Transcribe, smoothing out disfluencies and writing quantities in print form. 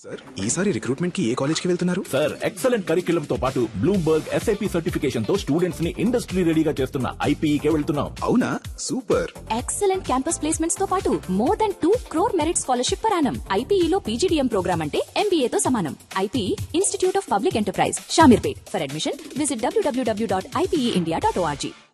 Sir ఈసారి recruitment కి ఏ college కి వెళ్తున్నారు? సార్ ఎక్సలెంట్ కరిక్యులం తో పాటు బ్లూంబర్గ్ SAP సర్టిఫికేషన్ తో స్టూడెంట్స్ ని ఇండస్ట్రీ రెడీగా చేస్తున్న IPE కే వెళ్తున్నాం. అవునా, సూపర్. ఎక్సలెంట్ క్యాంపస్ ప్లేస్మెంట్స్ తో పాటు more than 2 crore merit scholarship per annum. IPE లో PGDM ప్రోగ్రామ్ అంటే MBA తో సమానం. IPE institute of public enterprise, Shamirpet. For admission visit www.ipeindia.org.